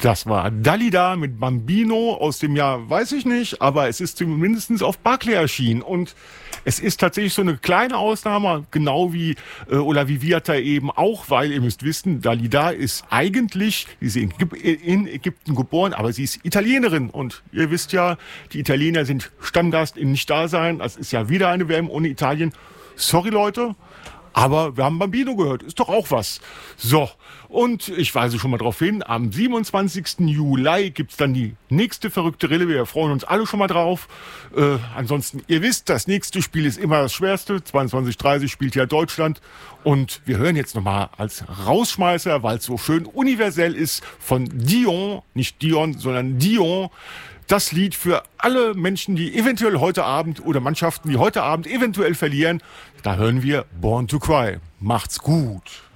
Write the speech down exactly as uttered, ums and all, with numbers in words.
Das war Dalida mit Bambino aus dem Jahr, weiß ich nicht, aber es ist zumindest auf Barclay erschienen. Und es ist tatsächlich so eine kleine Ausnahme, genau wie äh, Ola Viviata eben auch, weil ihr müsst wissen, Dalida ist eigentlich, sie ist in, in Ägypten geboren, aber sie ist Italienerin. Und ihr wisst ja, die Italiener sind Stammgast in Nicht-Dasein. Das ist ja wieder eine W M ohne Italien. Sorry, Leute. Aber wir haben Bambino gehört, ist doch auch was. So, und ich weise schon mal drauf hin, am siebenundzwanzigsten Juli gibt's dann die nächste verrückte Rille. Wir freuen uns alle schon mal drauf. Äh, ansonsten, ihr wisst, das nächste Spiel ist immer das schwerste. zweiundzwanzig Uhr dreißig spielt ja Deutschland. Und wir hören jetzt nochmal als Rausschmeißer, weil es so schön universell ist, von Dion, nicht Dion, sondern Dion. Das Lied für alle Menschen, die eventuell heute Abend oder Mannschaften, die heute Abend eventuell verlieren. Da hören wir Born to Cry. Macht's gut.